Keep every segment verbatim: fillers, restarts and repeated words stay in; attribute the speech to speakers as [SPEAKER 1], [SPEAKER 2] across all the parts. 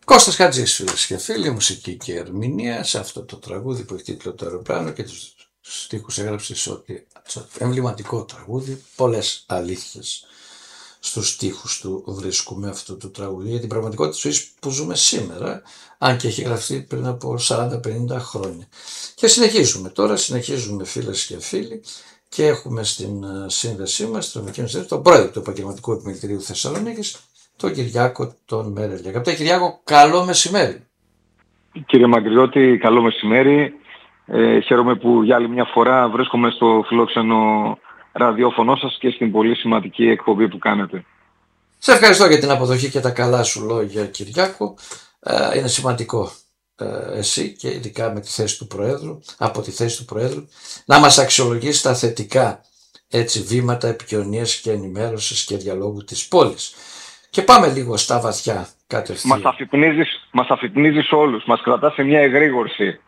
[SPEAKER 1] Κώστας Χατζής, φίλες και φίλοι, μουσική και ερμηνεία σε αυτό το τραγούδι που έχει τίτλο Το αεροπλάνο και τους στίχους έγραψε σε ότι εμβληματικό τραγούδι, πολλές αλήθειες στους στίχους του βρίσκουμε αυτού του τραγούδι για την πραγματικότητα της ζωής που ζούμε σήμερα, αν και έχει γραφτεί πριν από σαράντα πενήντα χρόνια. Και συνεχίζουμε τώρα, συνεχίζουμε φίλες και φίλοι και έχουμε στην σύνδεσή μας τον πρόεδρο του Επαγγελματικού Επιμελητηρίου Θεσσαλονίκης, τον Κυριάκο τον Μερέλη. Αγαπητέ Κυριάκο, καλό μεσημέρι.
[SPEAKER 2] Κύριε Μαγκριώτη, καλό μεσημέρι. Ε, χαίρομαι που για άλλη μια φορά βρίσκομαι στο φιλόξενο ραδιόφωνο σας και στην πολύ σημαντική εκπομπή που κάνετε.
[SPEAKER 1] Σε ευχαριστώ για την αποδοχή και τα καλά σου λόγια, Κυριάκο. Ε, είναι σημαντικό ε, εσύ και ειδικά με τη θέση του Προέδρου, από τη θέση του Προέδρου, να μας αξιολογήσει τα θετικά έτσι, βήματα επικοινωνίας και ενημέρωσης και διαλόγου της πόλης. Και πάμε λίγο στα βαθιά κατευθείαν.
[SPEAKER 2] Μας αφυπνίζεις, μας αφυπνίζεις όλους, μας κρατάς σε μια εγρήγορση.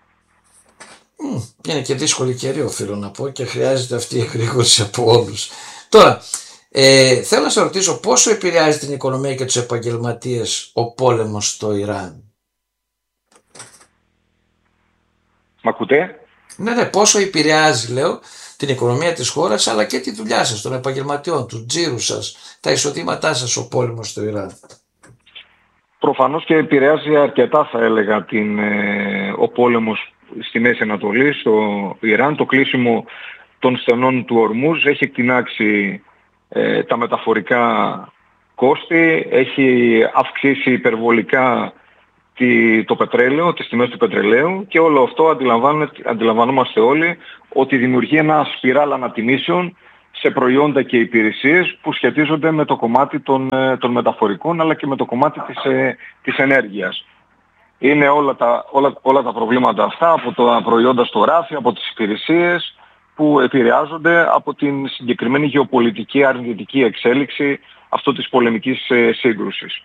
[SPEAKER 1] Mm, είναι και δύσκολη καιρή, οφείλω να πω, και χρειάζεται αυτή η εγρήγορση από όλους. Τώρα, ε, θέλω να σε ρωτήσω πόσο επηρεάζει την οικονομία και τους επαγγελματίες ο πόλεμος στο Ιράν.
[SPEAKER 2] Μ' ακούτε?
[SPEAKER 1] Ναι, ναι, πόσο επηρεάζει, λέω, την οικονομία της χώρας αλλά και τη δουλειά σας, των επαγγελματιών, του τζίρου σας, τα εισοδήματά σας ο πόλεμος στο Ιράν.
[SPEAKER 2] Προφανώς και επηρεάζει αρκετά, θα έλεγα, την, ε, ο πόλεμος στη Μέση Ανατολή, στο Ιράν. Το κλείσιμο των στενών του Ορμούζ έχει εκτινάξει ε, τα μεταφορικά κόστη, έχει αυξήσει υπερβολικά το πετρέλαιο, τις τιμές του πετρελαίου και όλο αυτό αντιλαμβανόμαστε όλοι ότι δημιουργεί ένα σπιράλ ανατιμήσεων σε προϊόντα και υπηρεσίες που σχετίζονται με το κομμάτι των, των μεταφορικών αλλά και με το κομμάτι της, της ενέργειας. Είναι όλα τα, όλα, όλα τα προβλήματα αυτά από τα προϊόντα στο ράφι, από τις υπηρεσίες που επηρεάζονται από την συγκεκριμένη γεωπολιτική αρνητική εξέλιξη αυτού της πολεμικής σύγκρουσης.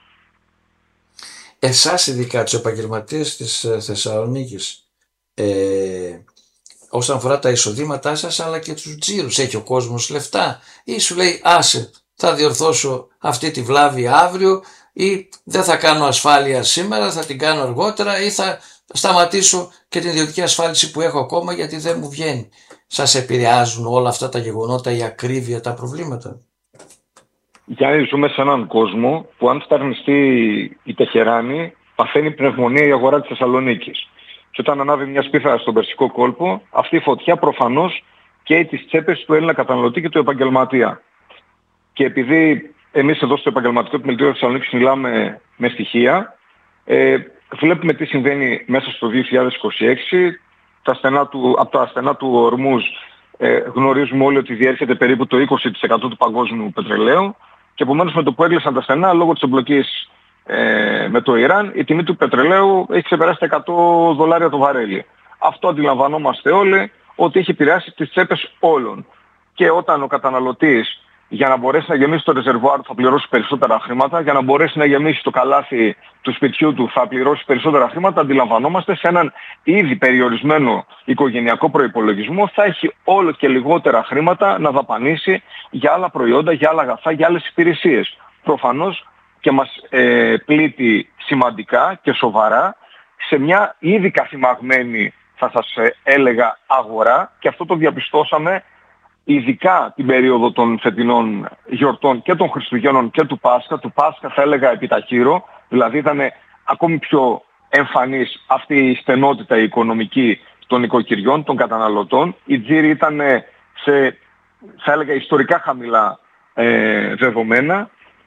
[SPEAKER 1] Εσάς ειδικά τους επαγγελματίες της Θεσσαλονίκης, ε, όσον αφορά τα εισοδήματά σας αλλά και τους τζίρους, έχει ο κόσμος λεφτά ή σου λέει άσε θα διορθώσω αυτή τη βλάβη αύριο ή δεν θα κάνω ασφάλεια σήμερα, θα την κάνω αργότερα ή θα σταματήσω και την ιδιωτική ασφάλιση που έχω ακόμα γιατί δεν μου βγαίνει. Σας επηρεάζουν όλα αυτά τα γεγονότα, η ακρίβεια, τα προβλήματα?
[SPEAKER 2] Γιάννη, ζούμε σε έναν κόσμο που αν φταρνιστεί η Τεχεράνη παθαίνει πνευμονία η αγορά της Θεσσαλονίκης. Και όταν ανάβει μια σπίθα στον Περσικό κόλπο, αυτή η φωτιά προφανώς καίει τις τσέπες του Έλληνα καταναλωτή και του επαγγελματία. Και επειδή εμείς εδώ στο Επαγγελματικό Επιμελητήριο Θεσσαλονίκης μιλάμε με στοιχεία, ε, βλέπουμε τι συμβαίνει μέσα στο δύο χιλιάδες είκοσι έξι. Τα στενά του, από τα στενά του Ορμούζ ε, γνωρίζουμε όλοι ότι διέρχεται περίπου το είκοσι τοις εκατό του παγκόσμιου πετρελαίου. Και επομένως με το που έκλεισαν τα στενά λόγω της εμπλοκής ε, με το Ιράν, η τιμή του πετρελαίου έχει ξεπεράσει τα εκατό δολάρια το βαρέλι. Αυτό αντιλαμβανόμαστε όλοι ότι έχει επηρεάσει τις τσέπες όλων. Και όταν ο καταναλωτής για να μπορέσει να γεμίσει το ρεζερβουάρ θα πληρώσει περισσότερα χρήματα, για να μπορέσει να γεμίσει το καλάθι του σπιτιού του θα πληρώσει περισσότερα χρήματα, αντιλαμβανόμαστε σε έναν ήδη περιορισμένο οικογενειακό προϋπολογισμό θα έχει όλο και λιγότερα χρήματα να δαπανίσει για άλλα προϊόντα, για άλλα αγαθά, για άλλες υπηρεσίες. Προφανώς και μας ε, πλήττει σημαντικά και σοβαρά σε μια ήδη καθημαγμένη, θα σας έλεγα, αγορά και αυτό το διαπιστώσαμε ειδικά την περίοδο των φετινών γιορτών και των Χριστουγέννων και του Πάσχα. Του Πάσχα θα έλεγα επιταχύρω, δηλαδή ήταν ακόμη πιο εμφανής αυτή η στενότητα η οικονομική των οικοκυριών, των καταναλωτών. Η τζίρη ήταν σε, θα έλεγα, ιστορικά χαμηλά ε, δεδομένα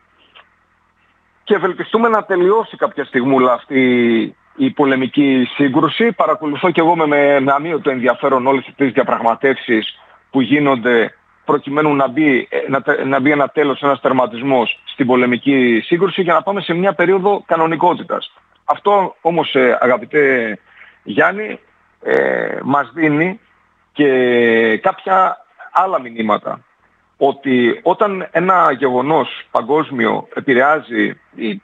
[SPEAKER 2] και ευελπιστούμε να τελειώσει κάποια στιγμούλα αυτή η πολεμική σύγκρουση. Παρακολουθώ και εγώ με, με αμύωτο ενδιαφέρον όλες τις διαπραγματεύσεις που γίνονται προκειμένου να μπει, να, να μπει ένα τέλος, ένας τερματισμός στην πολεμική σύγκρουση για να πάμε σε μια περίοδο κανονικότητας. Αυτό όμως, αγαπητέ Γιάννη, ε, μας δίνει και κάποια άλλα μηνύματα. Ότι όταν ένα γεγονός παγκόσμιο επηρεάζει, ή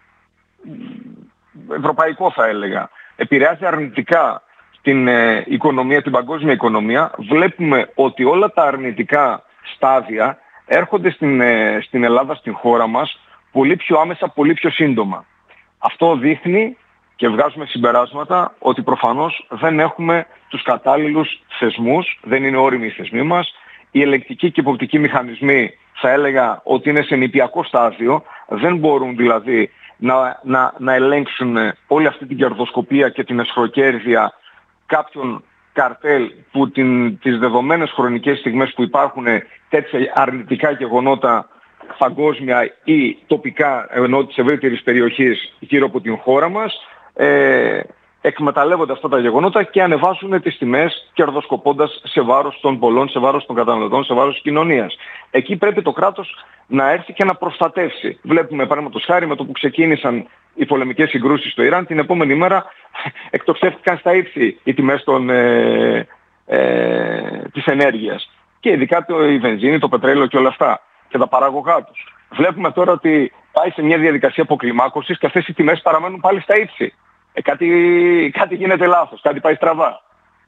[SPEAKER 2] ευρωπαϊκό θα έλεγα, επηρεάζει αρνητικά την ε, οικονομία, την παγκόσμια οικονομία, βλέπουμε ότι όλα τα αρνητικά στάδια έρχονται στην, ε, στην Ελλάδα, στην χώρα μας, πολύ πιο άμεσα, πολύ πιο σύντομα. Αυτό δείχνει και βγάζουμε συμπεράσματα ότι προφανώς δεν έχουμε τους κατάλληλους θεσμούς, δεν είναι όριμοι οι θεσμοί μας. Οι ελεγκτικοί και υποπτικοί μηχανισμοί θα έλεγα ότι είναι σε νηπιακό στάδιο, δεν μπορούν δηλαδή να, να, να ελέγξουν όλη αυτή την κερδοσκοπία και την εσχροκέρδεια κάποιων καρτέλ που την, τις δεδομένες χρονικές στιγμές που υπάρχουν τέτοια αρνητικά γεγονότα παγκόσμια ή τοπικά ενώ της ευρύτερης περιοχής γύρω από την χώρα μας, ε, εκμεταλλεύονται αυτά τα γεγονότα και ανεβάζουν τις τιμές κερδοσκοπώντας σε βάρος των πολλών, σε βάρος των καταναλωτών, σε βάρος της κοινωνίας. Εκεί πρέπει το κράτος να έρθει και να προστατεύσει. Βλέπουμε παραδείγματος χάρη με το που ξεκίνησαν οι πολεμικές συγκρούσεις στο Ιράν, την επόμενη μέρα εκτοξεύτηκαν στα ύψη οι τιμές των, ε, ε, της ενέργειας. Και ειδικά το, η βενζίνη, το πετρέλαιο και όλα αυτά και τα παράγωγά τους. Βλέπουμε τώρα ότι πάει σε μια διαδικασία αποκλιμάκωσης και αυτές οι τιμές παραμένουν πάλι στα ύψη. Ε, κάτι, κάτι γίνεται λάθος, κάτι πάει στραβά.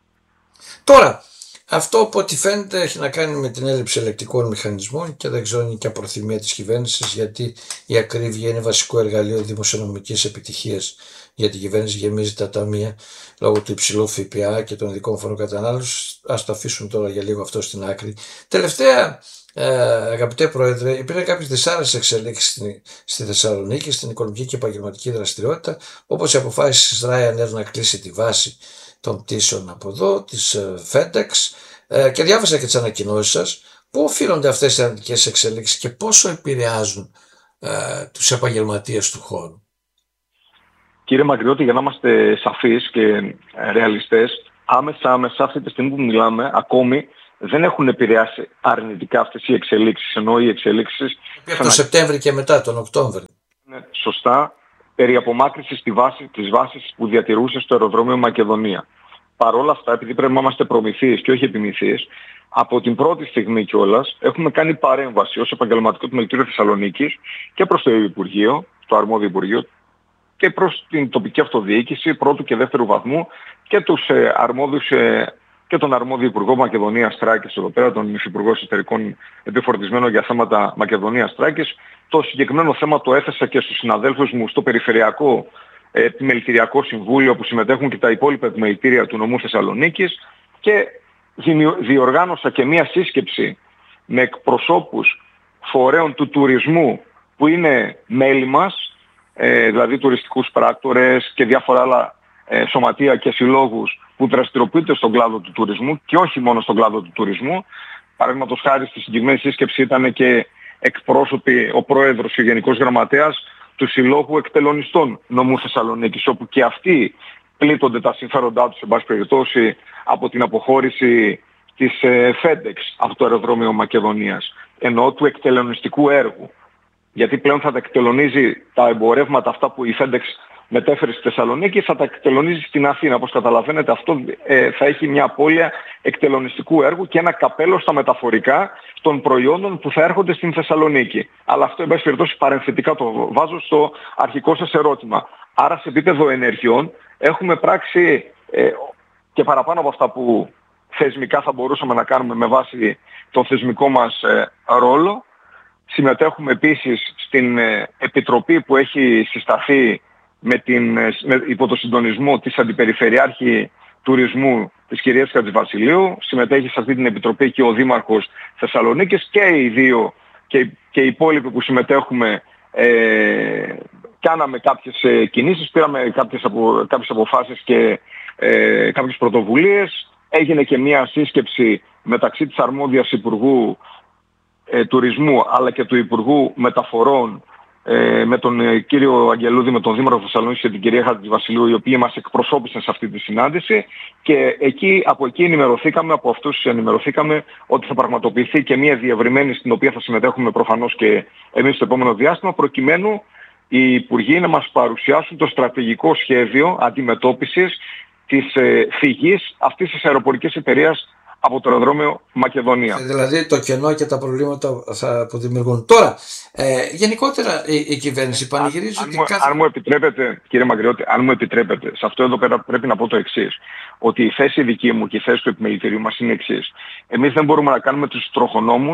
[SPEAKER 1] Τώρα, αυτό από ό,τι φαίνεται έχει να κάνει με την έλλειψη ελεκτικών μηχανισμών και δεν ξέρω είναι και απροθυμία της κυβέρνησης, γιατί η ακρίβεια είναι βασικό εργαλείο δημοσιονομικής επιτυχίας για την κυβέρνηση, γεμίζει τα ταμεία λόγω του υψηλού ΦΠΑ και των ειδικών φόρων κατανάλωσης. Ας το αφήσουμε τώρα για λίγο αυτό στην άκρη. Τελευταία, ε, αγαπητέ Πρόεδρε, υπήρχαν κάποιες δυσάρεστες εξελίξεις στη, στη Θεσσαλονίκη, στην οικονομική και επαγγελματική δραστηριότητα, όπως η αποφάση της Ryanair να κλείσει τη βάση των πτήσεων από εδώ, της FedEx, ε, και διάβασα και τις ανακοινώσεις σας. Πού οφείλονται αυτές οι αρνητικές εξελίξεις και πόσο επηρεάζουν ε, τους επαγγελματίες του χώρου?
[SPEAKER 2] Κύριε Μαγκριώτη, για να είμαστε σαφείς και ρεαλιστές, άμεσα άμεσα αυτή τη στιγμή που μιλάμε, ακόμη δεν έχουν επηρεάσει αρνητικά αυτές οι εξελίξεις, ενώ οι εξελίξεις...
[SPEAKER 1] Από τον Σεπτέμβρη και μετά, τον Οκτώβρη.
[SPEAKER 2] Ναι, σωστά, περί απομάκρυνσης της βάσης, της βάσης που διατηρούσε στο αεροδρόμιο Μακεδονία. Παρ' όλα αυτά, επειδή πρέπει να είμαστε προμηθείς και όχι επιμηθείς, από την πρώτη στιγμή κιόλας έχουμε κάνει παρέμβαση ως επαγγελματικό επιμελητήριο Θεσσαλονίκης και προς το Υπουργείο, το αρμόδιο Υπουργείο, και προς την τοπική αυτοδιοίκηση πρώτου και δεύτερου βαθμού και τους ε, αρμόδιους ε, και τον αρμόδιο Υπουργό Μακεδονίας Τράκης εδώ πέρα, τον Υφυπουργό Εσωτερικών επιφορτισμένο για θέματα Μακεδονίας Τράκης. Το συγκεκριμένο θέμα το έθεσα και στους συναδέλφους μου στο Περιφερειακό ε, Επιμελητηριακό Συμβούλιο που συμμετέχουν και τα υπόλοιπα επιμελητήρια του νομού Θεσσαλονίκης και διοργάνωσα και μία σύσκεψη με εκπροσώπους φορέων του τουρισμού που είναι μέλη μας, ε, δηλαδή τουριστικούς πράκτορες και διάφορα άλλα ε, σωματεία και συλλόγους που δραστηριοποιούνται στον κλάδο του τουρισμού και όχι μόνο στον κλάδο του τουρισμού. Παραδείγματος χάρη στη συγκεκριμένη σύσκεψη ήταν και εκπρόσωποι, ο πρόεδρος και ο γενικός γραμματέας του Συλλόγου Εκτελονιστών νομού Θεσσαλονίκης, όπου και αυτοί πλήττονται τα συμφέροντά τους, σε πάση περιπτώσει, από την αποχώρηση της ε, FedEx από το αεροδρόμιο Μακεδονίας, εννοώ του εκτελονιστικού έργου. Γιατί πλέον θα τα εκτελονίζει τα εμπορεύματα αυτά που η FedEx μετέφερε στη Θεσσαλονίκη, θα τα εκτελονίζει στην Αθήνα. Όπως καταλαβαίνετε, αυτό ε, θα έχει μια απώλεια εκτελονιστικού έργου και ένα καπέλο στα μεταφορικά των προϊόντων που θα έρχονται στην Θεσσαλονίκη. Αλλά αυτό, εν πάση περιπτώσει, παρενθετικά το βάζω στο αρχικό σας ερώτημα. Άρα, σε επίπεδο ενεργειών, έχουμε πράξει ε, και παραπάνω από αυτά που θεσμικά θα μπορούσαμε να κάνουμε με βάση τον θεσμικό μας ε, ρόλο. Συμμετέχουμε επίσης στην ε, επιτροπή που έχει συσταθεί με την, με, υπό το συντονισμό της Αντιπεριφερειάρχη Τουρισμού της κυρίας Χατζηβασιλείου. Συμμετέχει σε αυτή την επιτροπή και ο Δήμαρχος Θεσσαλονίκης και οι δύο και, και οι υπόλοιποι που συμμετέχουμε ε, κάναμε κάποιες ε, κινήσεις, πήραμε κάποιες, απο, κάποιες αποφάσεις και ε, κάποιες πρωτοβουλίες. Έγινε και μια σύσκεψη μεταξύ της αρμόδιας Υπουργού ε, Τουρισμού αλλά και του Υπουργού Μεταφορών ε, με τον ε, κύριο Αγγελούδη, με τον Δήμαρχο Θεσσαλονίκης και την κυρία Χατζηβασιλείου, οι οποίοι μας εκπροσώπησαν σε αυτή τη συνάντηση και εκεί, από εκεί ενημερωθήκαμε, από αυτούς ενημερωθήκαμε ότι θα πραγματοποιηθεί και μια διευρυμένη στην οποία θα συμμετέχουμε προφανώς και εμείς στο επόμενο διάστημα, προκειμένου οι Υπουργοί να μας παρουσιάσουν το στρατηγικό σχέδιο αντιμετώπισης της ε, φυγής αυτής της αεροπορικής εταιρείας από το αεροδρόμιο Μακεδονία.
[SPEAKER 1] Δηλαδή το κενό και τα προβλήματα θα, που δημιουργούν. Τώρα, ε, γενικότερα η, η κυβέρνηση πανηγυρίζει
[SPEAKER 2] αν,
[SPEAKER 1] ότι
[SPEAKER 2] αν,
[SPEAKER 1] κάθε...
[SPEAKER 2] αν μου επιτρέπετε, κύριε Μαγκριώτη, αν μου επιτρέπετε, σε αυτό εδώ πέρα πρέπει να πω το εξής. Ότι η θέση δική μου και η θέση του επιμελητηρίου μας είναι εξής. Εμείς δεν μπορούμε να κάνουμε τους τροχονόμους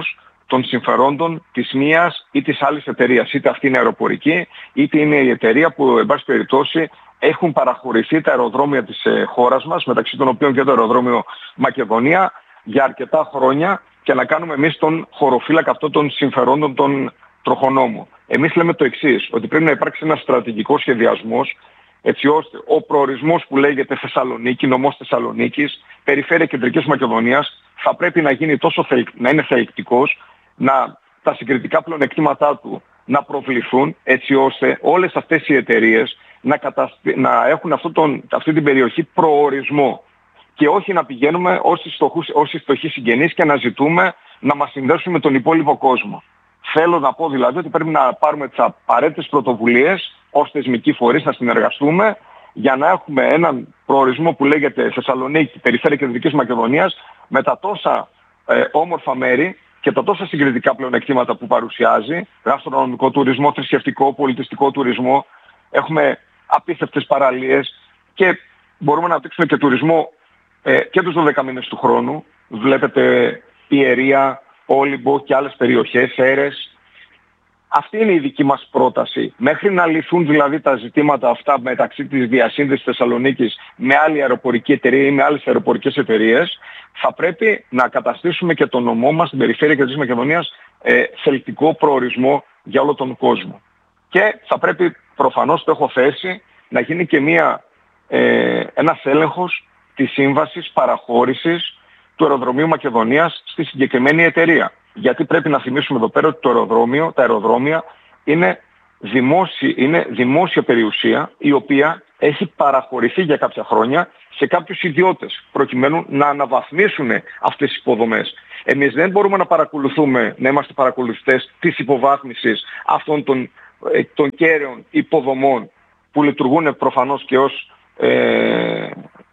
[SPEAKER 2] των συμφερόντων της μίας ή της άλλης εταιρείας. Είτε αυτή είναι αεροπορική, είτε είναι η εταιρεία που, εν πάση περιπτώσει, έχουν παραχωρηθεί τα αεροδρόμια της ε, χώρας μας, μεταξύ των οποίων και το αεροδρόμιο Μακεδονία, για αρκετά χρόνια, και να κάνουμε εμείς τον χωροφύλακα αυτών των συμφερόντων των τροχονόμων. Εμείς λέμε το εξής, ότι πρέπει να υπάρξει ένας στρατηγικός σχεδιασμός, έτσι ώστε ο προορισμός που λέγεται Θεσσαλονίκη, νομός Θεσσαλονίκης, περιφέρεια Κεντρικής Μακεδονίας, θα πρέπει να γίνει τόσο θελ, να είναι θελκτικός, να τα συγκριτικά πλεονεκτήματά του να προβληθούν, έτσι ώστε όλες αυτές οι εταιρείες να, καταστη... να έχουν αυτό τον... αυτή την περιοχή προορισμό και όχι να πηγαίνουμε όσοι, στοχούς... όσοι στοχοί συγγενείς και να ζητούμε να μας συνδέσουν με τον υπόλοιπο κόσμο. Θέλω να πω δηλαδή ότι πρέπει να πάρουμε τις απαραίτητες πρωτοβουλίες ως θεσμικοί φορείς να συνεργαστούμε για να έχουμε έναν προορισμό που λέγεται Θεσσαλονίκη, περιφέρεια Κεντρικής Μακεδονίας, με τα τόσα ε, όμορφα μέρη και τα τόσα συγκριτικά πλεονεκτήματα που παρουσιάζει, γαστρονομικό τουρισμό, θρησκευτικό, πολιτιστικό τουρισμό, έχουμε απίστευτες παραλίες και μπορούμε να αναπτύξουμε και τουρισμό ε, και τους δώδεκα μήνες του χρόνου. Βλέπετε Πιερία, Όλυμπο και άλλες περιοχές, Έρες. Αυτή είναι η δική μας πρόταση. Μέχρι να λυθούν δηλαδή τα ζητήματα αυτά μεταξύ της διασύνδεσης Θεσσαλονίκης με άλλη αεροπορική εταιρεία ή με άλλες αεροπορικές εταιρείες, θα πρέπει να καταστήσουμε και το νομό μας στην περιφέρεια Κεντρικής Μακεδονίας ε, θελκτικό προορισμό για όλο τον κόσμο. Και θα πρέπει, προφανώς το έχω θέσει, να γίνει και μια, ε, ένας έλεγχος της σύμβασης παραχώρησης του αεροδρομίου Μακεδονίας στη συγκεκριμένη εταιρεία. Γιατί πρέπει να θυμίσουμε εδώ πέρα ότι το αεροδρόμιο, τα αεροδρόμια είναι, δημόσια, είναι δημόσια περιουσία, η οποία έχει παραχωρηθεί για κάποια χρόνια σε κάποιους ιδιώτες προκειμένου να αναβαθμίσουν αυτές τις υποδομές. Εμείς δεν μπορούμε να παρακολουθούμε, να είμαστε παρακολουθητές της υποβάθμισης αυτών των, των κέραιων υποδομών που λειτουργούν προφανώς και ως... Ε...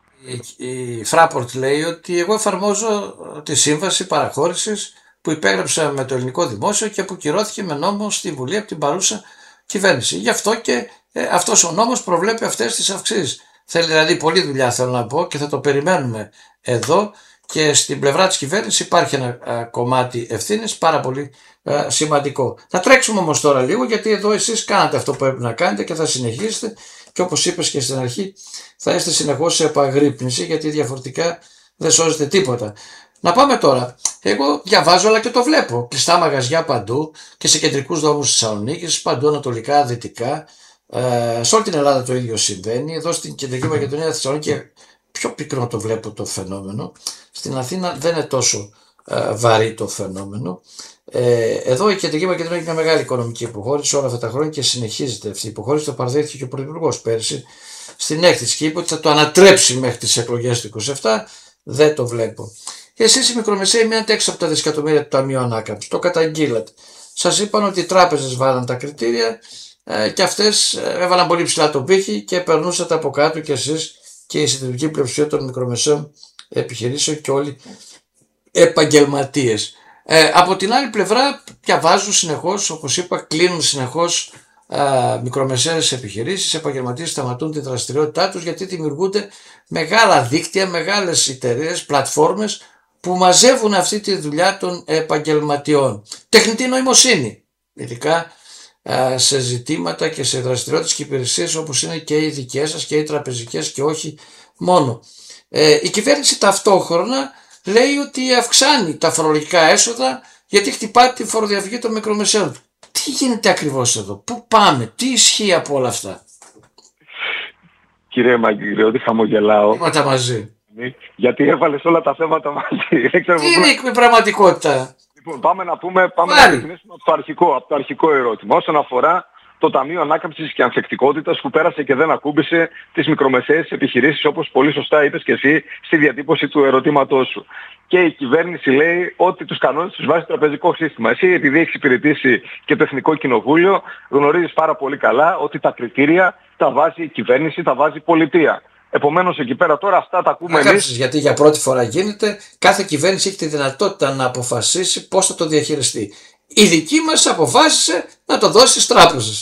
[SPEAKER 1] Η Fraport λέει ότι εγώ εφαρμόζω τη σύμβαση παραχώρησης που υπέγραψα με το ελληνικό δημόσιο και που κυρώθηκε με νόμο στη Βουλή από την παρούσα κυβέρνηση. Γι' αυτό και ε, αυτός ο νόμος προβλέπει αυτές τις αυξήσεις. Θέλει δηλαδή πολλή δουλειά, θέλω να πω, και θα το περιμένουμε εδώ, και στην πλευρά της κυβέρνησης υπάρχει ένα α, κομμάτι ευθύνης πάρα πολύ α, σημαντικό. Θα τρέξουμε όμως τώρα λίγο, γιατί εδώ εσείς κάνατε αυτό που πρέπει να κάνετε και θα συνεχίσετε, και όπως είπες και στην αρχή θα είστε συνεχώς σε επαγρύπνηση, γιατί διαφορετικά δεν σώζετε τίποτα. Να πάμε τώρα. Εγώ διαβάζω αλλά και το βλέπω. Κλειστά μαγαζιά παντού και σε κεντρικούς δρόμους της Θεσσαλονίκης, παντού ανατολικά, δυτικά. Ε, σε όλη την Ελλάδα το ίδιο συμβαίνει. Εδώ στην Κεντρική Μακεδονία, Θεσσαλονίκη, πιο πικρό το βλέπω το φαινόμενο. Στην Αθήνα δεν είναι τόσο ε, βαρύ το φαινόμενο. Ε, εδώ η Κεντρική Μακεδονία έχει μια μεγάλη οικονομική υποχώρηση όλα αυτά τα χρόνια και συνεχίζεται αυτή η υποχώρηση. Το παραδέχθηκε και ο Πρωθυπουργός πέρσι στην έκθεση και είπε ότι θα το ανατρέψει μέχρι τις εκλογές του είκοσι επτά. Δεν το βλέπω. Και εσείς οι μικρομεσαίοι μείνατε έξω από τα δισεκατομμύρια του Ταμείου Ανάκαμψης. Το καταγγείλατε. Σας είπαν ότι οι τράπεζες βάλαν τα κριτήρια ε, και αυτές ε, έβαλαν πολύ ψηλά τον πύχη και περνούσατε από κάτω κι εσείς και η συντηρητική πλειοψηφία των μικρομεσαίων επιχειρήσεων και όλοι επαγγελματίες. Ε, από την άλλη πλευρά διαβάζουν συνεχώς, όπως είπα, κλείνουν συνεχώς ε, μικρομεσαίες επιχειρήσεις, επαγγελματίες σταματούν τη δραστηριότητά τους γιατί δημιουργούνται μεγάλα δίκτυα, μεγάλες εταιρείες, πλατφόρμες που μαζεύουν αυτή τη δουλειά των επαγγελματιών. Τεχνητή νοημοσύνη, ειδικά ε, σε ζητήματα και σε δραστηριότητες και υπηρεσίες όπως είναι και οι δικές σας και οι τραπεζικές και όχι μόνο. Ε, η κυβέρνηση ταυτόχρονα λέει ότι αυξάνει τα φορολογικά έσοδα γιατί χτυπάει τη φοροδιαφυγή των μικρομεσαίων. Τι γίνεται ακριβώς εδώ, πού πάμε, τι ισχύει από όλα αυτά?
[SPEAKER 2] Κύριε Μαγκυριώτη, χαμογελάω.
[SPEAKER 1] Θέματα μαζί.
[SPEAKER 2] Γιατί έβαλες όλα τα θέματα μαζί.
[SPEAKER 1] Τι είναι η πραγματικότητα?
[SPEAKER 2] Λοιπόν, πάμε να πούμε, πάμε να ξεκινήσουμε από το αρχικό, από το αρχικό ερώτημα. Όσον αφορά το Ταμείο Ανάκαμψης και Ανθεκτικότητας που πέρασε και δεν ακούμπησε τις μικρομεσαίες επιχειρήσεις, όπως πολύ σωστά είπες και εσύ στη διατύπωση του ερωτήματός σου. Και η κυβέρνηση λέει ότι τους κανόνες τους βάζει το τραπεζικό σύστημα. Εσύ, επειδή έχεις υπηρετήσει και το Εθνικό Κοινοβούλιο, γνωρίζεις πάρα πολύ καλά ότι τα κριτήρια τα βάζει η κυβέρνηση, τα βάζει η πολιτεία. Επομένως, εκεί πέρα τώρα αυτά τα ακούμε εμείς.
[SPEAKER 1] Γιατί για πρώτη φορά γίνεται, κάθε κυβέρνηση έχει τη δυνατότητα να αποφασίσει πώς θα το διαχειριστεί. Η δική μας αποφάσισε να το δώσει στις τράπεζες.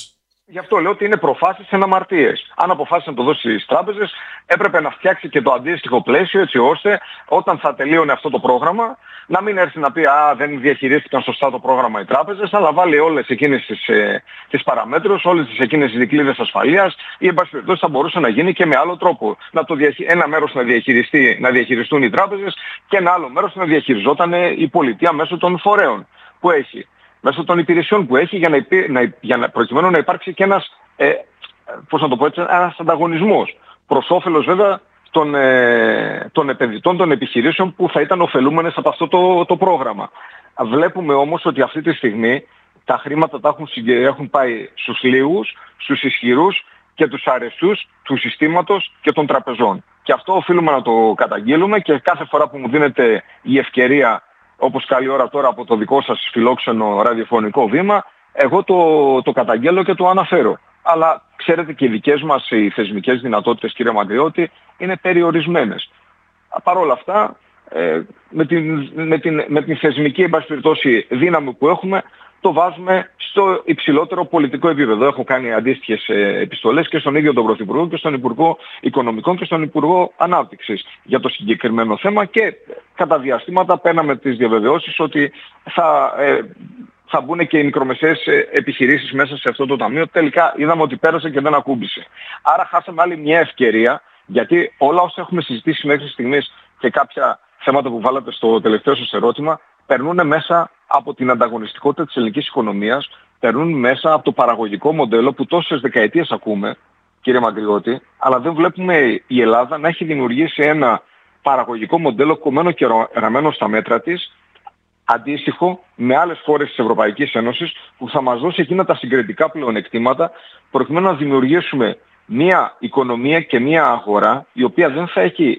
[SPEAKER 2] Γι' αυτό λέω ότι είναι προφάσεις εν αμαρτίες. Αν αποφάσισε να το δώσει στις τράπεζες, έπρεπε να φτιάξει και το αντίστοιχο πλαίσιο, έτσι ώστε όταν θα τελείωνε αυτό το πρόγραμμα να μην έρθει να πει «Α, δεν διαχειρίστηκαν σωστά το πρόγραμμα οι τράπεζες», αλλά βάλει όλες εκείνες τις, ε, τις παραμέτρους, όλες τις εκείνες τις δικλείδες ασφαλείας, ή εν πάση περιπτώσει θα μπορούσε να γίνει και με άλλο τρόπο. Να το διαχει... Ένα μέρος να, διαχειριστεί, να διαχειριστούν οι τράπεζες και ένα άλλο μέρος να διαχειριζόταν η πολιτεία μέσω των φορέων που έχει, μέσω των υπηρεσιών που έχει, για να, υπή... να... Για να... προκειμένου να υπάρξει και ένας, ε... πώς να το πω έτσι, ένας ανταγωνισμός. Προς όφελος βέβαια των, ε... των επενδυτών, των επιχειρήσεων που θα ήταν ωφελούμενες από αυτό το, το πρόγραμμα. Βλέπουμε όμως ότι αυτή τη στιγμή τα χρήματα τα έχουν, συγκε... έχουν πάει στους λίγους, στους ισχυρούς και τους αρεστούς του συστήματος και των τραπεζών. Και αυτό οφείλουμε να το καταγγείλουμε, και κάθε φορά που μου δίνεται η ευκαιρία, όπως καλή ώρα τώρα από το δικό σας φιλόξενο ραδιοφωνικό βήμα, εγώ το, το καταγγέλω και το αναφέρω. Αλλά ξέρετε και οι δικές μας οι θεσμικές δυνατότητες, κύριε Μαντριώτη, είναι περιορισμένες. Παρ' όλα αυτά, ε, με, την, με, την, με την θεσμική εν πάση περιπτώσει δύναμη που έχουμε, το βάζουμε στο υψηλότερο πολιτικό επίπεδο. Έχω κάνει αντίστοιχες επιστολές και στον ίδιο τον Πρωθυπουργό και στον Υπουργό Οικονομικών και στον Υπουργό Ανάπτυξης για το συγκεκριμένο θέμα, και κατά διαστήματα παίρναμε τις διαβεβαιώσεις ότι θα, ε, θα μπουν και οι μικρομεσαίες επιχειρήσεις μέσα σε αυτό το ταμείο. Τελικά είδαμε ότι πέρασε και δεν ακούμπησε. Άρα χάσαμε άλλη μια ευκαιρία, γιατί όλα όσα έχουμε συζητήσει μέχρι στιγμής και κάποια θέματα που βάλατε στο τελευταίο σας ερώτημα περνούν μέσα από την ανταγωνιστικότητα της ελληνικής οικονομίας, περνούν μέσα από το παραγωγικό μοντέλο που τόσες δεκαετίες ακούμε, κύριε Μαντριώτη, αλλά δεν βλέπουμε η Ελλάδα να έχει δημιουργήσει ένα παραγωγικό μοντέλο κομμένο και ραμμένο στα μέτρα της, αντίστοιχο με άλλες χώρες της Ευρωπαϊκής Ένωσης, που θα μας δώσει εκείνα τα συγκριτικά πλεονεκτήματα, προκειμένου να δημιουργήσουμε μια οικονομία και μια αγορά η οποία δεν θα έχει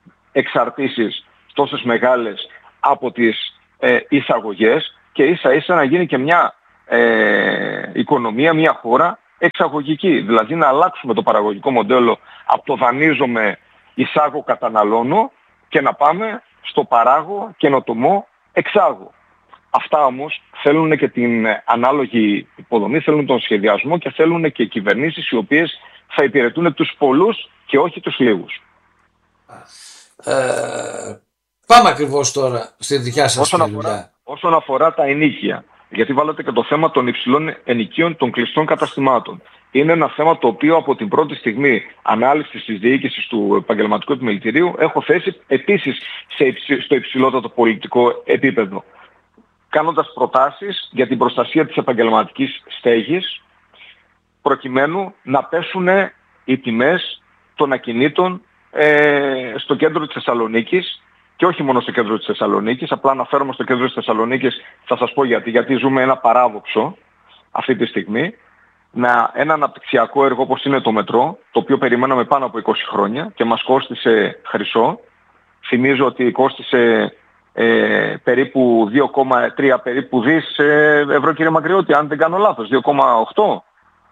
[SPEAKER 2] εξαρτήσεις τόσες μεγάλες από τις ε, εισαγωγές, και ίσα ίσα να γίνει και μια ε, οικονομία, μια χώρα εξαγωγική. Δηλαδή να αλλάξουμε το παραγωγικό μοντέλο από το δανείζομαι, εισάγω, καταναλώνω, και να πάμε στο παράγω, καινοτομώ, εξάγω. Αυτά όμως θέλουν και την ανάλογη υποδομή, θέλουν τον σχεδιασμό και θέλουν και κυβερνήσεις οι οποίες θα υπηρετούν τους πολλούς και όχι τους λίγους.
[SPEAKER 1] Ε, πάμε ακριβώς τώρα στη δικιά σας
[SPEAKER 2] όσον
[SPEAKER 1] δουλειά.
[SPEAKER 2] Αφορά, όσον αφορά τα ενοίκια, γιατί βάλατε και το θέμα των υψηλών ενοικίων των κλειστών καταστημάτων. Είναι ένα θέμα το οποίο από την πρώτη στιγμή ανάλυσης της διοίκησης του επαγγελματικού επιμελητηρίου έχω θέσει επίσης σε υψη, στο υψηλότατο πολιτικό επίπεδο, κάνοντας προτάσεις για την προστασία της επαγγελματικής στέγης, προκειμένου να πέσουν οι τιμές των ακινήτων ε, στο κέντρο της Θεσσαλονίκης, και όχι μόνο στο κέντρο της Θεσσαλονίκης. Απλά αναφέρομαι στο κέντρο της Θεσσαλονίκης, θα σας πω γιατί. Γιατί ζούμε ένα παράδοξο αυτή τη στιγμή, με ένα αναπτυξιακό έργο όπως είναι το μετρό, το οποίο περιμέναμε πάνω από είκοσι χρόνια και μας κόστισε χρυσό. Θυμίζω ότι κόστισε ε, περίπου δύο κόμμα τρία περίπου δις ε, ευρώ, κύριε Μακριώτη, αν δεν κάνω λάθος, δύο κόμμα οκτώ.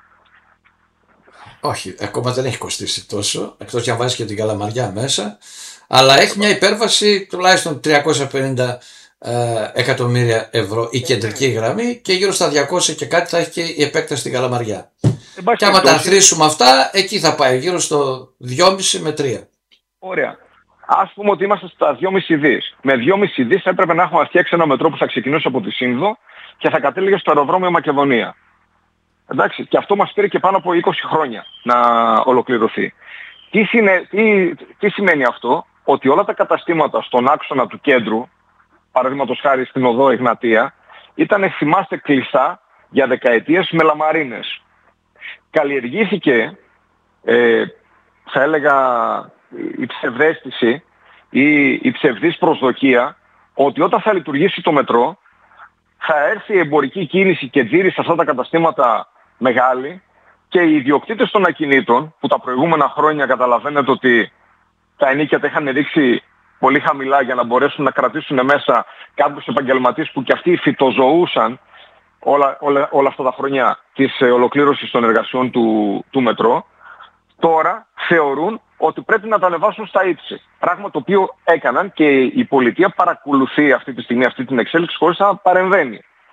[SPEAKER 1] Όχι, ακόμα δεν έχει κοστίσει τόσο, εκτός και αν βάζεις και την Καλαμαριά μέσα, αλλά έχει μια υπέρβαση τουλάχιστον τριακόσια πενήντα ε, εκατομμύρια ευρώ η κεντρική γραμμή, και γύρω στα διακόσια και κάτι θα έχει και η επέκταση στην Καλαμαριά. Ε, και άμα τα αθροίσουμε αυτά, εκεί θα πάει γύρω στο δυόμισι με τρία.
[SPEAKER 2] Ωραία. Ας πούμε ότι είμαστε στα δυόμισι δις. Με δυόμισι δις έπρεπε να έχουμε φτιάξει ένα μετρό που θα ξεκινούσε από τη Σύνδο και θα κατέληγε στο αεροδρόμιο Μακεδονία. Εντάξει, και αυτό μας πήρε και πάνω από είκοσι χρόνια να ολοκληρωθεί. Τι, συνε, τι, τι σημαίνει αυτό? Ότι όλα τα καταστήματα στον άξονα του κέντρου, παραδείγματος χάρη στην οδό Εγνατία, ήταν, θυμάστε, κλειστά για δεκαετίες με λαμαρίνες. Καλλιεργήθηκε, ε, θα έλεγα, η ψευδαίσθηση ή η ψευδής προσδοκία ότι όταν θα λειτουργήσει το μετρό θα έρθει η εμπορική κίνηση και τζίρι σε αυτά τα καταστήματα μεγάλη, και οι ιδιοκτήτες των ακινήτων, που τα προηγούμενα χρόνια καταλαβαίνετε ότι τα ενοίκια τα είχαν ρίξει πολύ χαμηλά για να μπορέσουν να κρατήσουν μέσα κάποιους επαγγελματίες που κι αυτοί φυτοζωούσαν όλα, όλα, όλα αυτά τα χρόνια της ολοκλήρωσης των εργασιών του, του μετρό, τώρα θεωρούν ότι πρέπει να τα ανεβάσουν στα ύψη. Πράγμα το οποίο έκαναν, και η πολιτεία παρακολουθεί αυτή τη στιγμή αυτή την εξέλιξη χωρίς να παρεμβαίνει.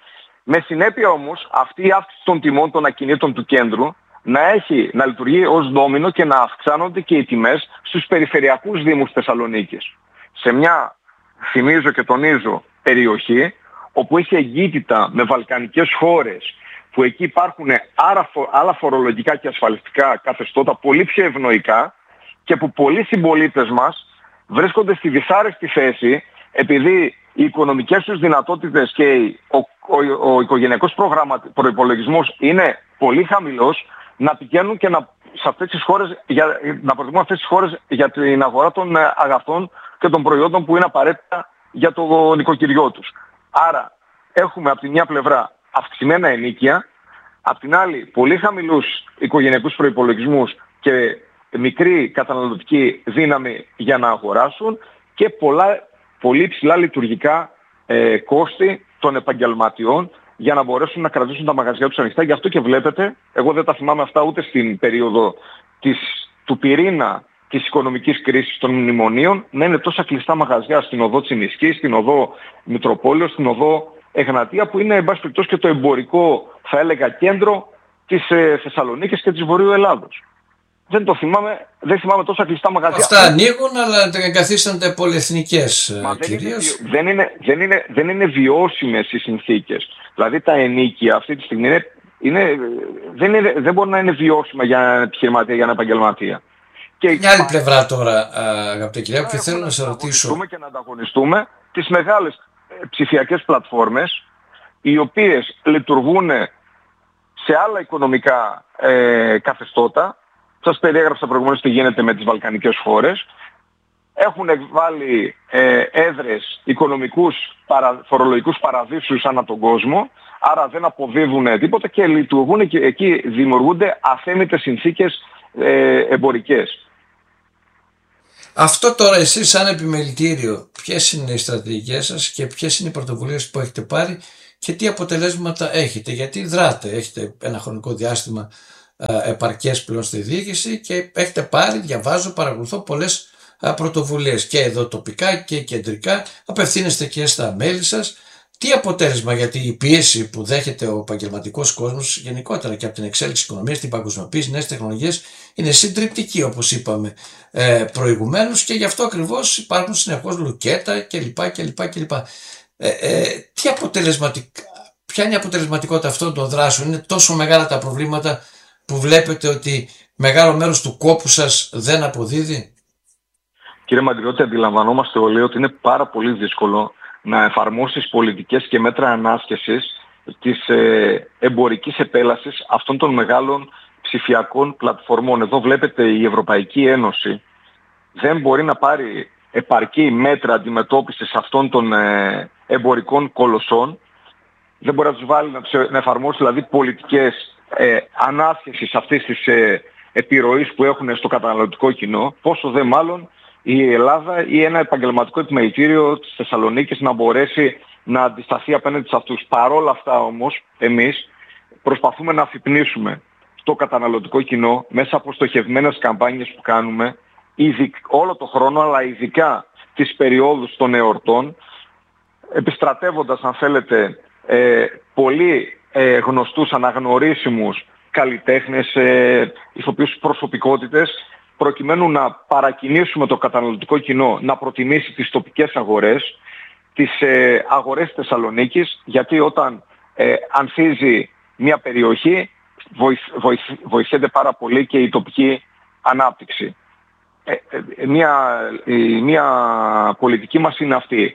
[SPEAKER 2] Με συνέπεια όμως αυτή η αύξηση των τιμών των ακινήτων του κέντρου να, έχει, να λειτουργεί ως ντόμινο και να αυξάνονται και οι τιμές στους περιφερειακούς δήμους Θεσσαλονίκης. Σε μια, θυμίζω και τονίζω, περιοχή όπου έχει εγκύτητα με βαλκανικές χώρες, που εκεί υπάρχουν άλλα φορολογικά και ασφαλιστικά καθεστώτα πολύ πιο ευνοϊκά και που πολλοί συμπολίτες μας βρίσκονται στη δυσάρεστη θέση επειδή οι οικονομικές τους δυνατότητες και ο, ο, ο οικογενειακός προϋπολογισμός είναι πολύ χαμηλός, να πηγαίνουν και να, σε αυτές τις χώρες, για, να προτιμούν αυτές τις χώρες για την αγορά των αγαθών και των προϊόντων που είναι απαραίτητα για το νοικοκυριό τους. Άρα έχουμε από τη μια πλευρά αυξημένα ενοίκια, απ' την άλλη πολύ χαμηλούς οικογενειακούς προϋπολογισμούς και μικρή καταναλωτική δύναμη για να αγοράσουν και πολλά, πολύ ψηλά λειτουργικά ε, κόστη των επαγγελματιών για να μπορέσουν να κρατήσουν τα μαγαζιά τους ανοιχτά. Γι' αυτό και βλέπετε, εγώ δεν τα θυμάμαι αυτά ούτε στην περίοδο της, του πυρήνα της οικονομικής κρίσης των μνημονίων, να είναι τόσα κλειστά μαγαζιά στην οδό Τσιμισκής, στην οδό Μητροπόλεως, στην οδό Εγνατία, που είναι εν πάση περιπτώσει και το εμπορικό, θα έλεγα, κέντρο της ε, Θεσσαλονίκης και της Βορείου Ελλάδος. Δεν το θυμάμαι, δεν θυμάμαι τόσα κλειστά μαγαζιά.
[SPEAKER 1] Αυτά ανοίγουν, αλλά εγκαθίστανται πολυεθνικές κυρίως.
[SPEAKER 2] Δεν είναι, δεν, είναι, δεν είναι βιώσιμες οι συνθήκες. Δηλαδή τα ενοίκια αυτή τη στιγμή είναι, είναι, δεν, είναι, δεν μπορεί να είναι βιώσιμα για έναν επιχειρηματία, για έναν επαγγελματία.
[SPEAKER 1] Και μια άλλη πλευρά τώρα, αγαπητέ κυρία, που θέλω να σε ρωτήσω.
[SPEAKER 2] Να και να ανταγωνιστούμε τις μεγάλες ψηφιακές πλατφόρμες, οι οποίες λειτουργούν σε άλλα οικονομικά ε, καθεστώτα. Σας περιέγραψα προηγουμένως τι γίνεται με τις βαλκανικές χώρες. Έχουν βάλει ε, έδρες οικονομικούς παρα, φορολογικούς παραδείσους ανά τον κόσμο, άρα δεν αποδίδουν τίποτα και λειτουργούν και εκεί δημιουργούνται αθέμητες συνθήκες ε, εμπορικές.
[SPEAKER 1] Αυτό τώρα εσείς σαν επιμελητήριο, ποιες είναι οι στρατηγικές σας και ποιες είναι οι πρωτοβουλίες που έχετε πάρει και τι αποτελέσματα έχετε? Γιατί δράτε, έχετε ένα χρονικό διάστημα ε, επαρκές πλέον στη διοίκηση και έχετε πάρει, διαβάζω, παρακολουθώ πολλές ε, πρωτοβουλίες και εδώ τοπικά και κεντρικά, απευθύνεστε και στα μέλη σας. Τι αποτέλεσμα, γιατί η πίεση που δέχεται ο επαγγελματικός κόσμος γενικότερα και από την εξέλιξη της οικονομίας, την παγκοσμιοποίηση, νέες τεχνολογίες, είναι συντριπτική όπως είπαμε ε, προηγουμένως και γι' αυτό ακριβώς υπάρχουν συνεχώς λουκέτα κλπ. κλπ, κλπ. Ε, ε, τι αποτελεσματικά, ποια είναι η αποτελεσματικότητα αυτών των δράσεων? Είναι τόσο μεγάλα τα προβλήματα που βλέπετε ότι μεγάλο μέρος του κόπου σας δεν αποδίδει?
[SPEAKER 2] Κύριε Μαντριώτη, αντιλαμβανόμαστε όλοι ότι είναι πάρα πολύ δύσκολο να εφαρμόσεις πολιτικές και μέτρα ανάσχεσης της ε, εμπορικής επέλασης αυτών των μεγάλων ψηφιακών πλατφορμών. Εδώ βλέπετε η Ευρωπαϊκή Ένωση δεν μπορεί να πάρει επαρκή μέτρα αντιμετώπισης αυτών των ε, εμπορικών κολοσσών. Δεν μπορεί να τους βάλει να, τους, να εφαρμόσει δηλαδή πολιτικές ε, ανάσχεσης αυτής της ε, επιρροής που έχουν στο καταναλωτικό κοινό, πόσο δε μάλλον η Ελλάδα ή ένα επαγγελματικό επιμελητήριο της Θεσσαλονίκης να μπορέσει να αντισταθεί απέναντι σε αυτούς. Παρόλα αυτά όμως, εμείς προσπαθούμε να αφυπνίσουμε το καταναλωτικό κοινό μέσα από στοχευμένες καμπάνιες που κάνουμε όλο το χρόνο, αλλά ειδικά τις περιόδους των εορτών, επιστρατεύοντας, αν θέλετε, ε, πολύ ε, γνωστούς, αναγνωρίσιμους καλλιτέχνες, ε, ηθοποιούς προσωπικότητες, προκειμένου να παρακινήσουμε το καταναλωτικό κοινό να προτιμήσει τις τοπικές αγορές, τις ε, αγορές της Θεσσαλονίκης, γιατί όταν ε, ανθίζει μια περιοχή βοηθ, βοηθ, βοηθιέται πάρα πολύ και η τοπική ανάπτυξη. Ε, ε, μια, ε, μια πολιτική μας είναι αυτή.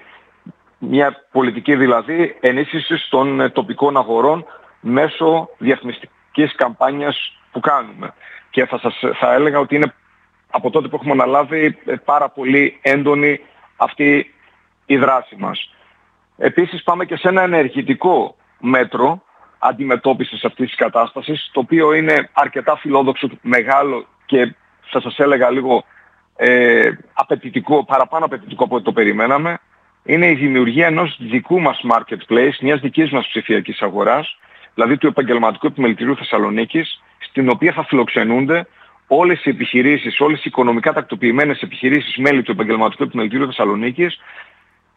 [SPEAKER 2] Μια πολιτική δηλαδή ενίσχυσης των ε, τοπικών αγορών μέσω διαφημιστικής καμπάνιας που κάνουμε. Και θα, σας, θα έλεγα ότι είναι από τότε που έχουμε αναλάβει πάρα πολύ έντονη αυτή η δράση μας. Επίσης πάμε και σε ένα ενεργητικό μέτρο αντιμετώπισης αυτής της κατάστασης, το οποίο είναι αρκετά φιλόδοξο, μεγάλο και θα σας έλεγα λίγο ε, απαιτητικό, παραπάνω απαιτητικό από ό,τι το περιμέναμε. Είναι η δημιουργία ενός δικού μας marketplace, μιας δικής μας ψηφιακής αγοράς, δηλαδή του Επαγγελματικού Επιμελητηρίου Θεσσαλονίκης, στην οποία θα φιλοξενούνται όλες οι επιχειρήσεις, όλες οι οικονομικά τακτοποιημένες επιχειρήσεις μέλη του Επαγγελματικού Επιμελητηρίου Θεσσαλονίκης,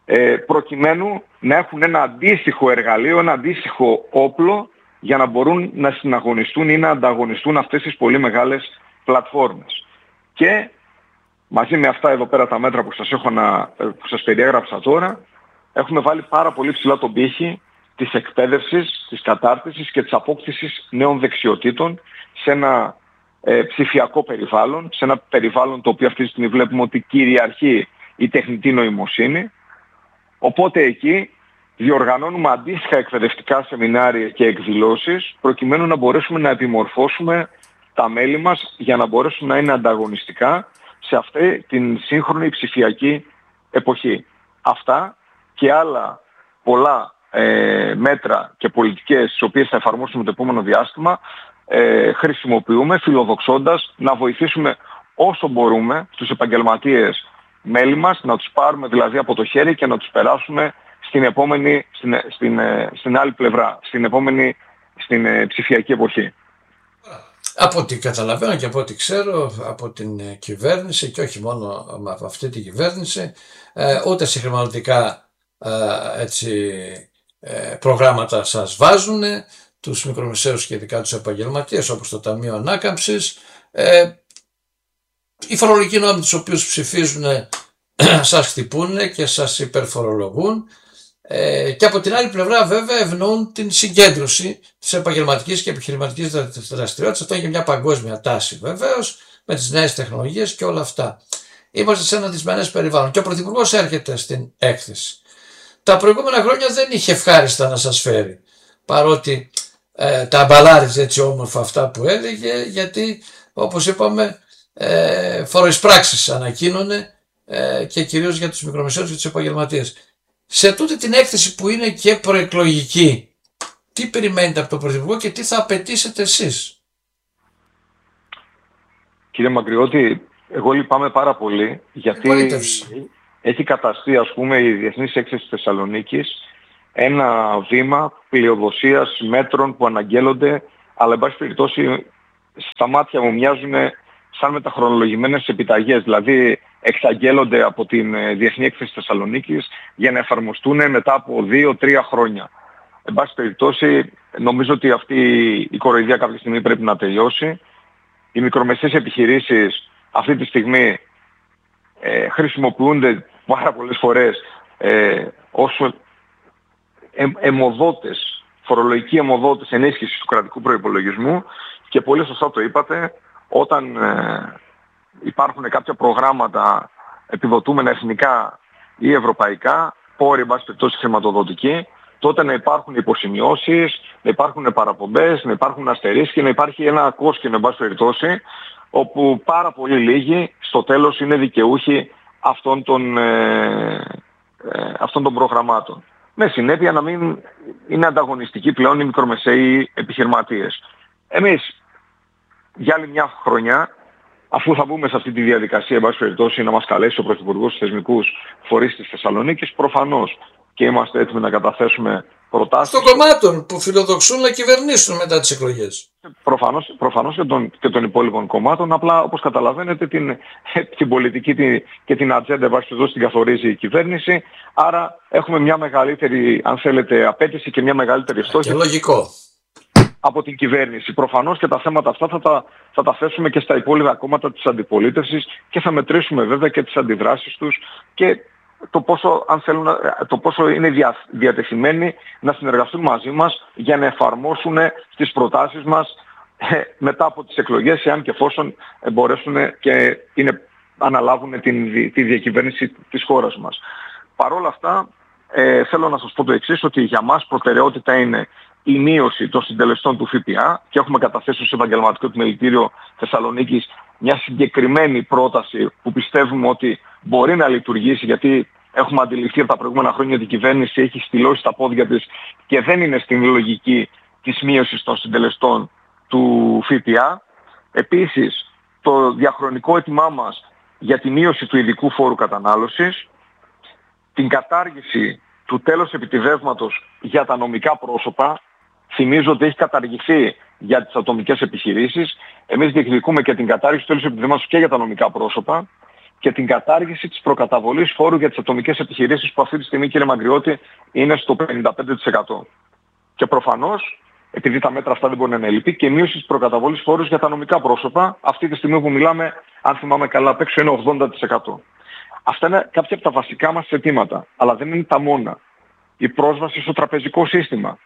[SPEAKER 2] ε, προκειμένου να έχουν ένα αντίστοιχο εργαλείο, ένα αντίστοιχο όπλο για να μπορούν να συναγωνιστούν ή να ανταγωνιστούν αυτές τις πολύ μεγάλες πλατφόρμες. Και μαζί με αυτά εδώ πέρα τα μέτρα που σας, έχω να, που σας περιέγραψα τώρα, έχουμε βάλει πάρα πολύ ψηλά τον πύχη της εκπαίδευσης, της κατάρτισης και της απόκτησης νέων δεξιοτήτων σε ένα ε, ψηφιακό περιβάλλον, σε ένα περιβάλλον το οποίο αυτή τη στιγμή βλέπουμε ότι κυριαρχεί η τεχνητή νοημοσύνη. Οπότε εκεί διοργανώνουμε αντίστοιχα εκπαιδευτικά σεμινάρια και εκδηλώσεις προκειμένου να μπορέσουμε να επιμορφώσουμε τα μέλη μας για να μπορέσουν να είναι ανταγωνιστικά σε αυτή την σύγχρονη ψηφιακή εποχή. Αυτά και άλλα πολλά ε, μέτρα και πολιτικές τις οποίες θα εφαρμόσουμε το επόμενο διάστημα ε, χρησιμοποιούμε φιλοδοξώντας να βοηθήσουμε όσο μπορούμε τους επαγγελματίες μέλη μας, να τους πάρουμε δηλαδή από το χέρι και να τους περάσουμε στην επόμενη, στην, στην, στην άλλη πλευρά, στην επόμενη, στην ψηφιακή εποχή.
[SPEAKER 1] Από ό,τι καταλαβαίνω και από ό,τι ξέρω από την κυβέρνηση και όχι μόνο από αυτή την κυβέρνηση, ούτε σε χρηματοδοτικά έτσι, προγράμματα σας βάζουν, τους μικρομεσαίους και ειδικά τους επαγγελματίες όπως το Ταμείο Ανάκαμψης, οι φορολογικοί νόμοι τους οποίους ψηφίζουν σας χτυπούν και σας υπερφορολογούν. Ε, και από την άλλη πλευρά βέβαια ευνοούν την συγκέντρωση της επαγγελματικής και επιχειρηματικής δραστηριότητας. Αυτό είναι και μια παγκόσμια τάση βεβαίως με τις νέες τεχνολογίες και όλα αυτά. Είμαστε σε ένα δυσμενές περιβάλλον και ο Πρωθυπουργός έρχεται στην έκθεση. Τα προηγούμενα χρόνια δεν είχε ευχάριστα να σας φέρει, παρότι ε, τα αμπαλάριζε έτσι όμορφα αυτά που έλεγε, γιατί όπως είπαμε ε, φοροεισπράξεις ανακοίνωνε ε, και κυρίως για τους μικρομεσαίους και τους επαγγελματίες. Σε τούτη την έκθεση που είναι και προεκλογική, τι περιμένετε από τον Πρωθυπουργό και τι θα απαιτήσετε εσείς?
[SPEAKER 2] Κύριε Μαγκριώτη, εγώ λυπάμαι πάρα πολύ γιατί έχει καταστεί ας πούμε η Διεθνής Έκθεση της Θεσσαλονίκης ένα βήμα πλειοδοσίας μέτρων που αναγγέλλονται, αλλά εν πάση περιπτώσει στα μάτια μου μοιάζουν σαν μεταχρονολογημένες επιταγές, δηλαδή εξαγγέλλονται από την Διεθνή Έκθεση Θεσσαλονίκης για να εφαρμοστούν μετά από δύο τρία χρόνια. Εν πάση περιπτώσει, νομίζω ότι αυτή η κοροϊδία κάποια στιγμή πρέπει να τελειώσει. Οι μικρομεσαίες επιχειρήσεις αυτή τη στιγμή ε, χρησιμοποιούνται πάρα πολλές φορές ε, ως ε, αιμοδότες, φορολογικοί αιμοδότες ενίσχυσης του κρατικού προϋπολογισμού και πολύ σωστά το είπατε, όταν ε, υπάρχουν κάποια προγράμματα επιδοτούμενα εθνικά ή ευρωπαϊκά, πόροι εν πάση περιπτώσει χρηματοδοτικοί, τότε να υπάρχουν υποσημειώσεις, να υπάρχουν παραπομπές, να υπάρχουν αστερίσεις και να υπάρχει ένα κόσκινο εν πάση περιπτώσει, όπου πάρα πολύ λίγοι στο τέλος είναι δικαιούχοι αυτών των, ε, ε, αυτών των προγραμμάτων. Με συνέπεια να μην είναι ανταγωνιστικοί πλέον οι μικρομεσαίοι επιχειρηματίες. Εμείς για άλλη μια χρονιά, αφού θα μπούμε σε αυτή τη διαδικασία, εν πάση περιπτώσει, να μας καλέσει ο Πρωθυπουργός στους θεσμικούς φορείς της Θεσσαλονίκης, προφανώς και είμαστε έτοιμοι να καταθέσουμε προτάσεις.
[SPEAKER 1] Των κομμάτων που φιλοδοξούν να κυβερνήσουν μετά τις εκλογές.
[SPEAKER 2] Προφανώς, προφανώς και, των, και των υπόλοιπων κομμάτων, απλά όπως καταλαβαίνετε την, την πολιτική την, και την ατζέντα, εν πάση περιπτώσει, την καθορίζει η κυβέρνηση. Άρα έχουμε μια μεγαλύτερη, αν θέλετε, απέτηση και μια μεγαλύτερη στόχη.
[SPEAKER 1] Και λογικό.
[SPEAKER 2] Από την κυβέρνηση. Προφανώς και τα θέματα αυτά θα τα, θα τα θέσουμε και στα υπόλοιπα κόμματα της αντιπολίτευσης και θα μετρήσουμε βέβαια και τις αντιδράσεις τους και το πόσο, αν θέλουν, το πόσο είναι δια, διατεθειμένοι να συνεργαστούν μαζί μας για να εφαρμόσουν τις προτάσεις μας ε, μετά από τις εκλογές, εάν και εφόσον μπορέσουν και είναι, αναλάβουν την, τη διακυβέρνηση της χώρας μας. Παρ' όλα αυτά ε, θέλω να σας πω το εξής, ότι για μας προτεραιότητα είναι η μείωση των συντελεστών του ΦΠΑ και έχουμε καταθέσει στο Επαγγελματικό Επιμελητήριο Θεσσαλονίκης μια συγκεκριμένη πρόταση που πιστεύουμε ότι μπορεί να λειτουργήσει, γιατί έχουμε αντιληφθεί από τα προηγούμενα χρόνια ότι η κυβέρνηση έχει στυλώσει τα πόδια της και δεν είναι στην λογική της μείωσης των συντελεστών του ΦΠΑ. Επίσης, το διαχρονικό αίτημά μας για τη μείωση του ειδικού φόρου κατανάλωσης, την κατάργηση του τέλους επιτιδεύματος για τα νομικά πρόσωπα. Θυμίζω ότι έχει καταργηθεί για τις ατομικές επιχειρήσεις. Εμείς διεκδικούμε και την κατάργηση του τέλους επιτιδεύματος και για τα νομικά πρόσωπα. και την κατάργηση της προκαταβολής φόρου για τις ατομικές επιχειρήσεις που αυτή τη στιγμή, κύριε Μαγκριώτη, είναι στο πενήντα πέντε τοις εκατό. Και προφανώς, επειδή τα μέτρα αυτά δεν μπορεί να είναι ελλειπή, και μείωση της προκαταβολής φόρου για τα νομικά πρόσωπα, αυτή τη στιγμή που μιλάμε, αν θυμάμαι καλά απ' έξω, είναι ογδόντα τοις εκατό. Αυτά είναι κάποια από τα βασικά μας αιτήματα, αλλά δεν είναι τα μόνα. Η πρόσβαση στο τραπεζικό σύστημα.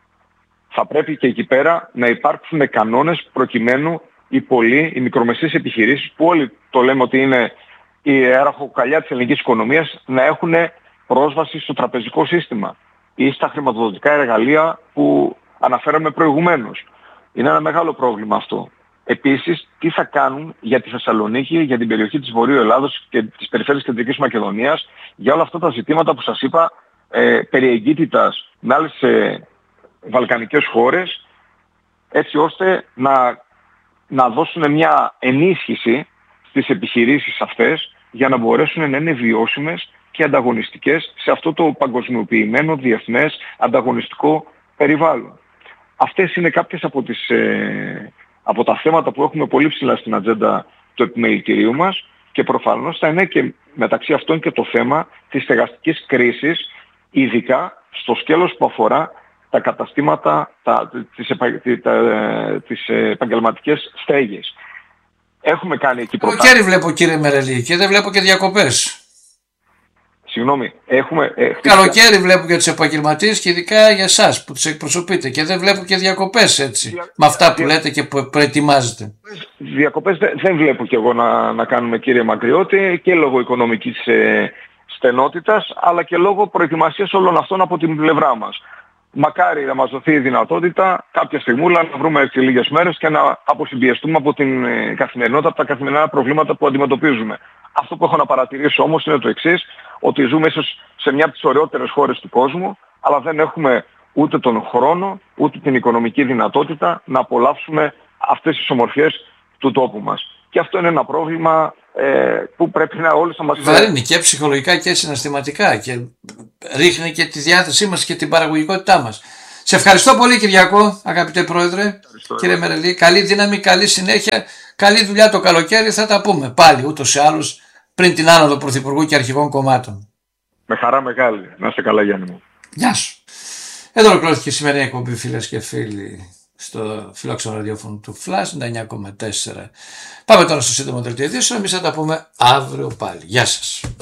[SPEAKER 2] Θα πρέπει και εκεί πέρα να υπάρξουν κανόνες προκειμένου οι πολλοί, οι μικρομεσαίες επιχειρήσεις, που όλοι το λέμε ότι είναι η ραχοκοκαλιά της ελληνικής οικονομίας, να έχουν πρόσβαση στο τραπεζικό σύστημα ή στα χρηματοδοτικά εργαλεία που αναφέραμε προηγουμένως. Είναι ένα μεγάλο πρόβλημα αυτό. Επίσης, τι θα κάνουν για τη Θεσσαλονίκη, για την περιοχή της Βορείου Ελλάδος και της περιφέρειας Κεντρικής Μακεδονίας, για όλα αυτά τα ζητήματα που σας είπα, ε, περί εγκύτητας με άλλες ε, βαλκανικές χώρες, έτσι ώστε να, να δώσουν μια ενίσχυση στις επιχειρήσεις αυτές για να μπορέσουν να είναι βιώσιμες και ανταγωνιστικές σε αυτό το παγκοσμιοποιημένο, διεθνές, ανταγωνιστικό περιβάλλον. Αυτές είναι κάποιες από, τις, ε, από τα θέματα που έχουμε πολύ ψηλά στην ατζέντα του επιμελητηρίου μας και προφανώς θα είναι και μεταξύ αυτών και το θέμα της στεγαστικής κρίσης, ειδικά στο σκέλος που αφορά τα καταστήματα, τα, τις, επα, τα, τις επαγγελματικές στέγες. Έχουμε κάνει εκεί προτάσεις.
[SPEAKER 1] Καλοκαίρι βλέπω, κύριε Μερελή, και δεν βλέπω και διακοπές.
[SPEAKER 2] Συγγνώμη, έχουμε... Ε,
[SPEAKER 1] Καλοκαίρι βλέπω για τους επαγγελματίες και ειδικά για εσάς που τους εκπροσωπείτε και δεν βλέπω και διακοπές έτσι, Δια... με αυτά που λέτε και που προετοιμάζετε.
[SPEAKER 2] Διακοπές δεν, δεν βλέπω κι εγώ να, να κάνουμε, κύριε Μακριώτη, και λόγω οικονομικής ε, στενότητας, αλλά και λόγω προετοιμασίας όλων αυτών από την πλευρά μας. Μακάρι να μας δοθεί η δυνατότητα κάποια στιγμούλα να βρούμε έτσι λίγες μέρες και να αποσυμπιεστούμε από την ε, καθημερινότητα, από τα καθημερινά προβλήματα που αντιμετωπίζουμε. Αυτό που έχω να παρατηρήσω όμως είναι το εξής, ότι ζούμε ίσως σε μια από τις ωραιότερες χώρες του κόσμου, αλλά δεν έχουμε ούτε τον χρόνο, ούτε την οικονομική δυνατότητα να απολαύσουμε αυτές τις ομορφιές του τόπου μας. Και αυτό είναι ένα πρόβλημα ε, που πρέπει να όλοι θα μας...
[SPEAKER 1] Βαρύνει και ψυχολογικά και συναισθηματικά και ρίχνει και τη διάθεσή μας και την παραγωγικότητά μας. Σε ευχαριστώ πολύ, Κυριακό, αγαπητέ Πρόεδρε. Ευχαριστώ, κύριε Μερελή. Καλή δύναμη, καλή συνέχεια, καλή δουλειά το καλοκαίρι. Θα τα πούμε πάλι ούτως ή άλλως πριν την άνοδο Πρωθυπουργού και Αρχηγών Κομμάτων.
[SPEAKER 2] Με χαρά μεγάλη. Να είστε καλά, Γιάννη μου.
[SPEAKER 1] Γεια σου. Εδώ ολοκληρώθηκε η σημερινή εκπομπή, φίλες και φίλοι, στο φιλόξενο ραδιόφωνο του Flash ενενήντα εννιά κόμμα τέσσερα. Πάμε τώρα στο σύντομο δελτίο ειδήσεων. Εμείς θα τα πούμε αύριο πάλι. Γεια σας.